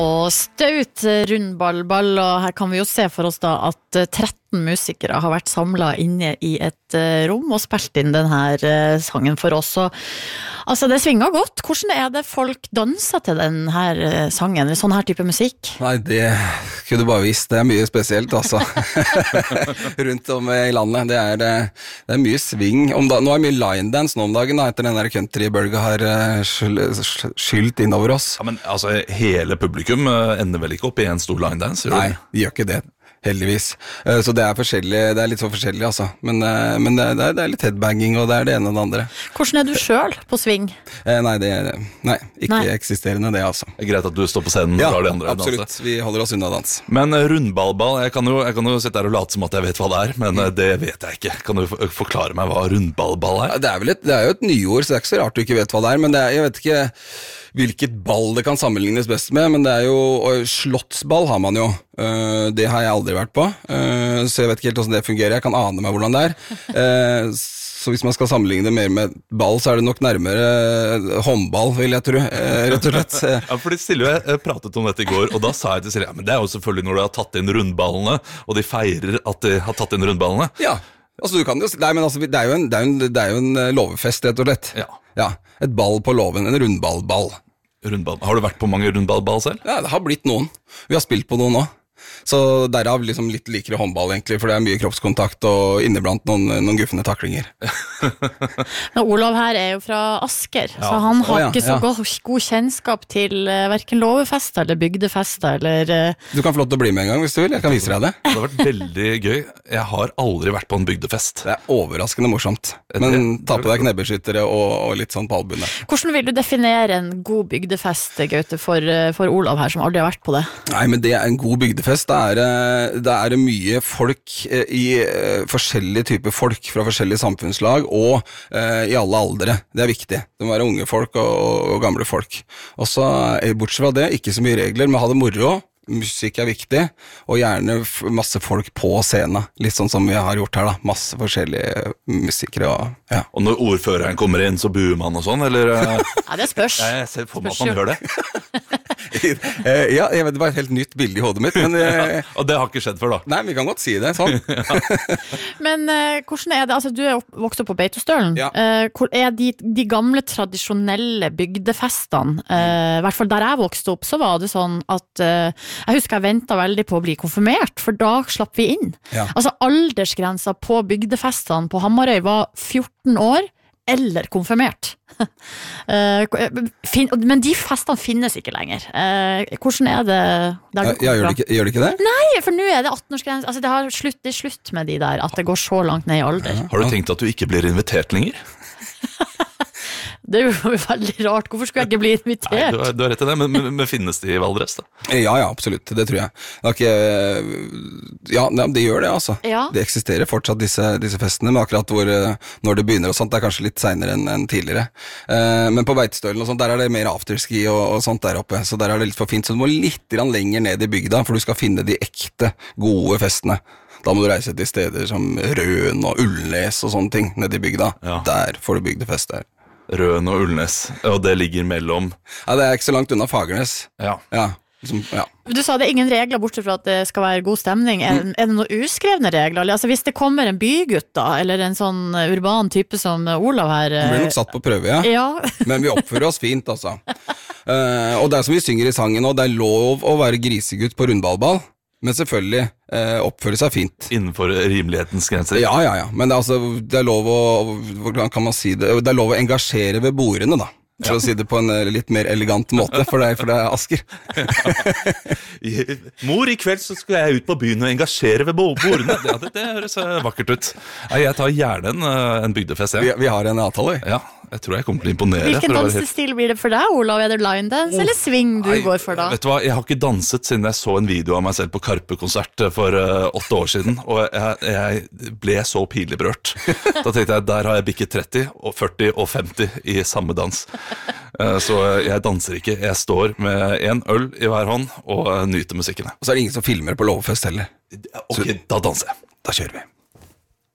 Og staut rundballball, og her kan vi jo se for oss da at 13 musikere har vært samlet inne i et rom og spilt inn denne sangen for oss. Og, altså det svinger godt. Hvordan det folk danser til denne sangen, eller sånn her type musikk? Nei, det kunne du bare visst. Det mye spesielt, altså. Rundt om i landet. Det er mye sving. Nå mye line dance nå om dagen, da, etter den der countrybølga har skylt innover oss. Ja, men altså, hele publikum ender vel ikke opp i en stor line dance? Nei, de gjør ikke det. Heldigvis. Så det forskjellig, det litt så forskjellig, altså. Men det litt headbanging, og det det ene og det andre. Hvordan du selv på sving? Nei, ikke eksisterende det, altså. Det greit at du står på scenen og lar de andre absolutt. danse. Vi holder oss unna dans. Men rundballball, jeg kan jo sitte der og late som at jeg vet hva det men det vet jeg ikke. Kan du forklare meg hva rundballball Ja, det jo et nyord, så det ikke så rart du ikke vet hva det men jeg vet ikke hvilket ball det kan sammenlignes best med, men det jo slottsball har man jo. Det har jeg aldri vært på, så jeg vet ikke helt hvordan det fungerer. Jeg kan ane meg hvordan det så hvis man skal sammenligne det mer med ball, så det nok nærmere håndball, vil jeg tro, rett og slett. Ja, fordi Silje pratet om dette i går, og da sa jeg til Silje, ja, men det jo selvfølgelig når de har tatt inn rundballene, og de feirer at de har tatt inn rundballene. Ja, altså du kan jo, nei, men altså, det jo en lovefest, rett og slett. Ja, et ball på loven, en rundballball. Har du vært på mange rundballball selv? Ja, det har blitt noen. Vi har spilt på noen nå. Så derav liksom litt likere håndball egentlig, for det mye kroppskontakt og inneblant noen guffende taklinger. Men Olav her jo fra Asker, så han har ikke så god kjennskap til hverken lovefester eller bygdefester, eller... Du kan få lov til å bli med en gang hvis du vil, jeg kan vise deg det. Det har vært veldig gøy. Jeg har aldri vært på en bygdefest. Det overraskende morsomt, men ta på deg knebeskyttere og litt sånn på albuen. Hvordan vil du definere en god bygdefest, Gaute, for Olav her, som aldri har vært på det? Nei, men det en god bygdefest. Det mye folk i forskjellige typer folk fra forskjellige samfunnslag og i alle aldre. Det viktig. Det må være unge folk og gamle folk. Og så bortsett fra det, ikke så mye regler, men ha det moro. Musikk viktig, og gjerne masse folk på scenen. Litt sånn som vi har gjort her da. Masse forskjellige musikere. Og når ordføreren kommer inn, så buer man og sånn, eller? Ja, det spørs. Jeg ser for meg at man gjør det. Ja, jeg vet, det var et helt nytt bilde i hodet mitt, men... Og det har ikke skjedd før da? Nei, vi kan godt si det, sånn. Men hvordan det? Altså, du vokst opp på Beitostølen. Ja. Hvor de gamle, tradisjonelle bygdefestene? I hvert fall der jeg vokste opp, så var det sånn at... Jeg husker jeg ventet veldig på å bli konfirmert, for da slapp vi inn. Ja. Altså aldersgrensa på bygdefestene på Hamarøy var 14 år, eller konfirmert. Men de festene finnes ikke lenger. Hvordan det der du gjør det ikke det? Nei, for nå det 18-årsgrense. Altså det er slutt med de der, at det går så langt ned i alder. Har du tenkt at du ikke blir invitert lenger? Det jo veldig rart. Hvorfor skulle jeg ikke bli invitert? Nei, du har rett i det, men finnes de i Valdres da? Ja, absolutt, det tror jeg. Det gjør det, altså. Ja. Det eksisterer fortsatt disse festene, men akkurat når det begynner og sånt, det kanskje litt senere enn tidligere. Men på Beitostølen og sånt, der det mer afterski og sånt der oppe, så der det litt for fint, så du må litt lenger ned i bygda, for du skal finne de ekte, gode festene. Da må du reise til steder som Røen og Ullnes og sånne ting, nede i bygda. Ja. Der får du bygdefest der. Røen og Ullnes, og det ligger mellom... Ja, det ikke så langt unna Fagernes. Ja. Du sa det ingen regler bortsett fra at det skal være god stemning. Er det noen uskrevne regler? Altså, hvis det kommer en bygutt da, eller en sånn urban type som Olav her... Han blir nok satt på prøve, ja. Men vi oppfører oss fint, altså. Og det som vi synger i sangen nå, det lov å være grisegutt på rundballball. Men selvfølgelig oppføre seg fint. Innenfor rimelighetens grenser. Ja. Men det lov å, hvordan kan man si det? Det lov å engasjere ved bordene, da. For å si det på en litt mer elegant måte, for det Asker. Mor, i kveld så skal jeg ut på byen og engasjere ved bordene. Det høres vakkert ut. Jeg tar gjerne en bygdefest, ja. Vi har en avtale. Ja, jeg tror jeg kommer til å imponere. Hvilken dansestil blir det for deg, Olav? Er det line dance eller swing du går for da? Vet du hva, jeg har ikke danset siden jeg så en video av meg selv på Karpe-konsert for 8 år siden, og jeg ble så pinlig berørt. Da tenkte jeg, der har jeg bikket 30, og 40 og 50 i samme dans. Så jeg danser ikke, jeg står med en øl i hver hånd og nyter musikkene. Og så det ingen som filmer på lovefest heller. Ok, da danser jeg. Da kjører vi.